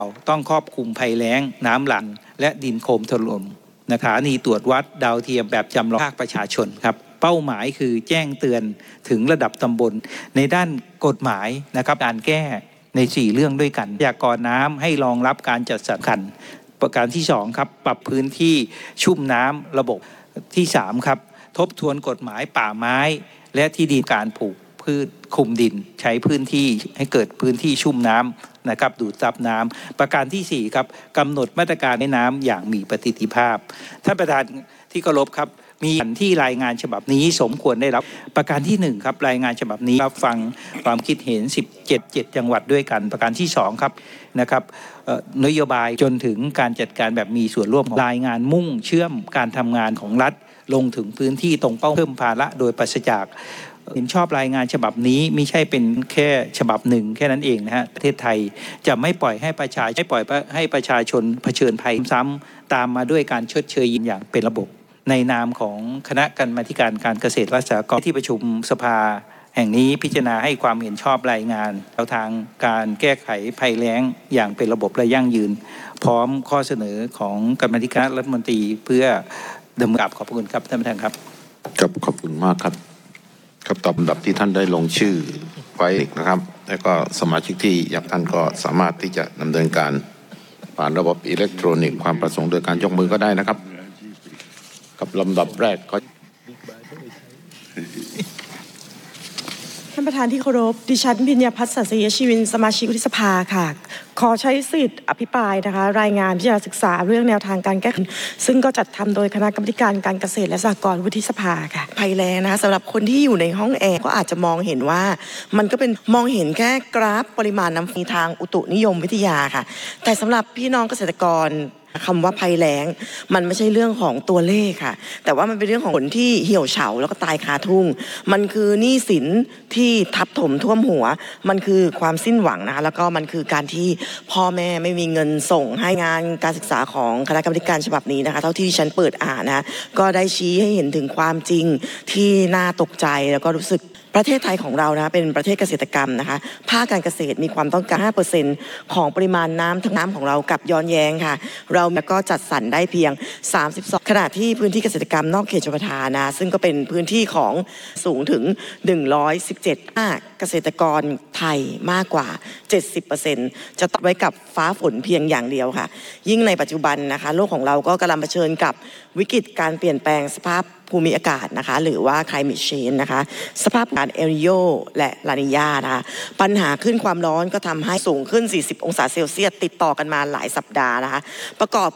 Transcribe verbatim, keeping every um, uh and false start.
ต้องครอบคลุมภัยแล้งน้ำหลากและดินโคลนถล่มสถานีตรวจวัดดาวเทียมแบบจำลองภาคประชาชนครับเป้าหมายคือแจ้งเตือนถึงระดับตำบลในด้านกฎหมายนะครับการแก้ในสี่เรื่องด้วยกันพยากรณ์น้ำให้รองรับการจัดสรรคันประการที่สองครับปรับพื้นที่ชุ่มน้ำระบบที่สามครับทบทวนกฎหมายป่าไม้และที่ดินการปลูกพืชคลุมดินใช้พื้นที่ให้เกิดพื้นที่ชุ่มน้ำนะครับดูดซับน้ำประการที่สี่ครับกำหนดมาตรการให้น้ำอย่างมีประสิทธิภาพท่านประธานที่เคารพครับมีที่รายงานฉบับนี้สมควรได้รับประการที่หนึ่งครับรายงานฉบับนี้รับฟังความคิดเห็นสิบเจ็ด เจ็ดจังหวัดด้วยกันประการที่สองครับนะครับนโยบายจนถึงการจัดการแบบมีส่วนร่วมรายงานมุ่งเชื่อมการทำงานของรัฐลงถึงพื้นที่ตรงเป้าเพิ่มภาระโดยปราศจากเห็นชอบรายงานฉบับนี้ไม่ใช่เป็นแค่ฉบับหนึ่งแค่นั้นเองนะฮะประเทศไทยจะไม่ปล่อยให้ประชาไม่ปล่อยให้ประชาชนเผชิญภัยซ้ำตามมาด้วยการชดเชยอย่างเป็นระบบในนามของคณะกรรมาธิการการเกษตรและสหกรณ์ที่ประชุมสภาแห่งนี้พิจารณาให้ความเห็นชอบรายงานแนวทางการแก้ไขภัยแล้งอย่างเป็นระบบและยั่งยืนพร้อมข้อเสนอของกรรมาธิการรัฐมนตรีเพื่อดำเนินการขอบคุณครับท่านประธานครับครับขอบคุณมากครับครับตามลำดับที่ท่านได้ลงชื่อไว้นะครับแล้วก็สมาชิกที่อยากท่านก็สามารถที่จะดำเนินการผ่านระบบอิเล็กทรอนิกส์ความประสงค์โดยการยกมือก็ได้นะครับกับลำดับแรกก็ท่านประธานที่เคารพดิฉันพิญญาพัฒน์สัตยชีวินสมาชิกวุฒิสภาค่ะขอใช้สิทธิ์อภิปรายนะคะรายงานที่จะศึกษาเรื่องแนวทางการแก้ไขซึ่งก็จัดทำโดยคณะกรรมการการเกษตรและสหกรณ์วุฒิสภาค่ะภัยแล้งนะคะสำหรับคนที่อยู่ในห้องแอร์ก็อาจจะมองเห็นว่ามันก็เป็นมองเห็นแค่กราฟปริมาณน้ำฝนทางอุตุนิยมวิทยาค่ะแต่สำหรับพี่น้องเกษตรกรคำว่าภัยแล้งมันไม่ใช่เรื่องของตัวเลขค่ะแต่ว่ามันเป็นเรื่องของผลที่เหี่ยวเฉาแล้วก็ตายคาทุ่งมันคือหนี้สินที่ทับถมท่วมหัวมันคือความสิ้นหวังนะคะแล้วก็มันคือการที่พ่อแม่ไม่มีเงินส่งให้งานการศึกษาของคณะกรรมการฉบับนี้นะคะเท่าที่ฉันเปิดอ่านนะก็ได้ชี้ให้เห็นถึงความจริงที่น่าตกใจแล้วก็รู้สึกประเทศไทยของเรานะเป็นประเทศเกษตรกรรมนะคะภาคการเกษตรมีความต้องการ ห้าเปอร์เซ็นต์ ของปริมาณน้ำทั้งน้ำของเรากับย้อนแย้งค่ะเราก็จัดสรรได้เพียงสามสิบสองขณะที่พื้นที่เกษตรกรรมนอกเขตชลประทานนะซึ่งก็เป็นพื้นที่ของสูงถึงหนึ่งร้อยสิบเจ็ดเกษตรกรไทยมากกว่า เจ็ดสิบเปอร์เซ็นต์ จะต้องไว้กับฟ้าฝนเพียงอย่างเดียวค่ะยิ่งในปัจจุบันนะคะโลกของเราก็กำลังเผชิญกับวิกฤตการเปลี่ยนแปลงสภาพภูมิอากาศนะคะหรือว่า climate change นะคะสภาพอากาศเอลนิโญและลานิญานะคะปัญหาขึ้นความร้อนก็ทำให้สูงขึ้นสี่สิบองศาเซลเซียสติดต่อกันมาหลายสัปดาห์นะคะประกอบ